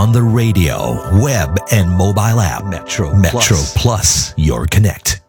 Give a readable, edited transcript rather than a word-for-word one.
on the radio, web, and mobile app. Metro Plus, your connect.